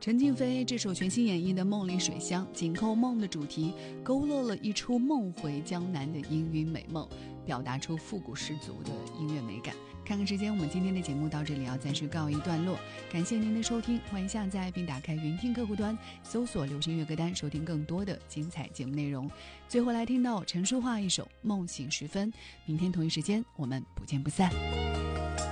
陈静飞这首全新演绎的《梦里水乡》，紧扣梦的主题，勾勒了一出梦回江南的氤氲美梦，表达出复古十足的音乐美感。看看时间，我们今天的节目到这里要暂时告一段落，感谢您的收听，欢迎下载并打开云听客户端，搜索流行乐歌单，收听更多的精彩节目内容。最后来听到陈淑桦一首《梦醒时分》，明天同一时间我们不见不散。